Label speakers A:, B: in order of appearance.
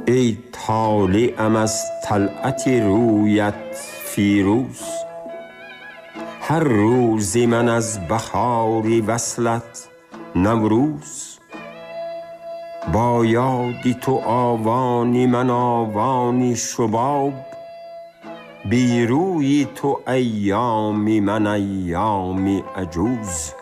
A: ای طالعم از طلعت رویت فیروز. هر روزی من از بهار وصلت نوروز. با یادی تو آوانی من آوانی شباب، بی روی تو ایامی من ایامی عجوز.